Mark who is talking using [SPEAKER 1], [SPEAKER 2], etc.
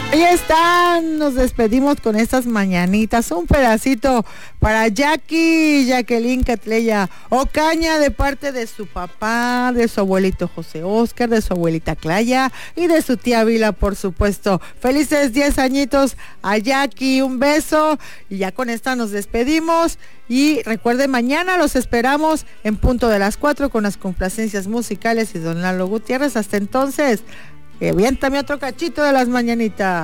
[SPEAKER 1] Ahí están, nos despedimos con estas mañanitas, un pedacito para Jacqueline Catleya Ocaña, de parte de su papá, de su abuelito José Óscar, de su abuelita Claya y de su tía Vila, por supuesto. Felices 10 añitos a Jackie, un beso, y ya con esta nos despedimos. Y recuerden, mañana los esperamos en punto de las 4 con las complacencias musicales y don Lalo Gutiérrez. Hasta entonces, aviéntame otro cachito de las mañanitas.